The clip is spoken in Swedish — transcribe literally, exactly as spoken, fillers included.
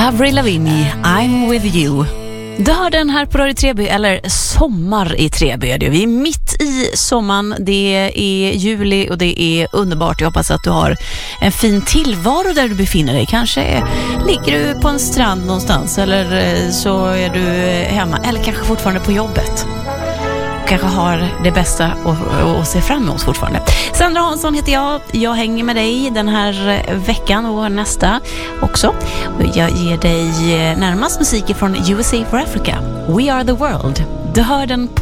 Avril Lavigne, I'm with you. Du hör den här på Radio Treby, eller Sommar i Treby. Vi är mitt i sommaren, det är juli och det är underbart. Jag hoppas att du har en fin tillvaro där du befinner dig. Kanske ligger du på en strand någonstans, eller så är du hemma, eller kanske fortfarande på jobbet. Kanske har det bästa att se fram emot fortfarande. Sandra Hansson heter jag. Jag hänger med dig den här veckan och nästa också. Jag ger dig närmast musik från U S A for Africa. We are the world. Du hör den på